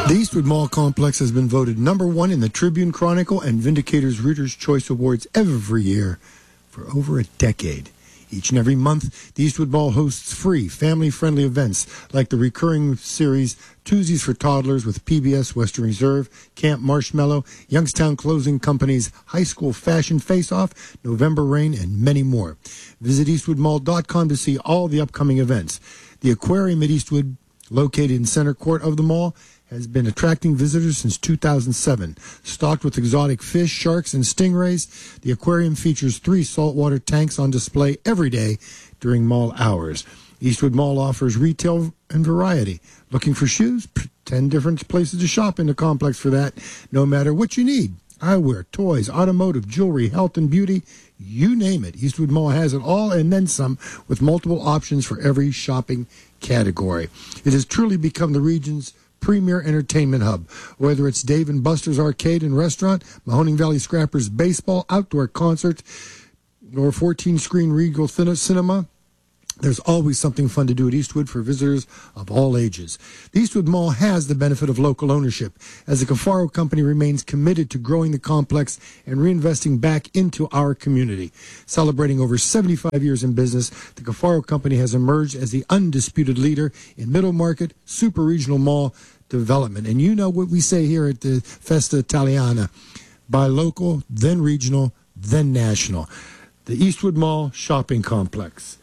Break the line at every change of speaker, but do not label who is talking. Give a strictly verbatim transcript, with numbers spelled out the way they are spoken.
The Eastwood Mall Complex has been voted number one in the Tribune Chronicle and Vindicator's Reader's Choice Awards every year for over a decade. Each and every month, the Eastwood Mall hosts free, family-friendly events like the recurring series Tuesdays for Toddlers with P B S Western Reserve, Camp Marshmallow, Youngstown Clothing Company's High School Fashion Face-Off, November Rain, and many more. Visit eastwood mall dot com to see all the upcoming events. The aquarium at Eastwood, located in center court of the mall, has been attracting visitors since two thousand seven. Stocked with exotic fish, sharks, and stingrays, the aquarium features three saltwater tanks on display every day during mall hours. Eastwood Mall offers retail and variety. Looking for shoes? Ten different places to shop in the complex for that, no matter what you need. Eyewear, toys, automotive, jewelry, health and beauty, you name it. Eastwood Mall has it all and then some, with multiple options for every shopping category. It has truly become the region's premier entertainment hub. Whether it's Dave and Buster's Arcade and Restaurant, Mahoning Valley Scrappers Baseball, outdoor concerts, or fourteen-screen Regal Cinema, there's always something fun to do at Eastwood for visitors of all ages. The Eastwood Mall has the benefit of local ownership, as the Cafaro Company remains committed to growing the complex and reinvesting back into our community. Celebrating over seventy-five years in business, the Cafaro Company has emerged as the undisputed leader in middle market, super regional mall development. And you know what we say here at the Festa Italiana: buy local, then regional, then national. The Eastwood Mall Shopping Complex.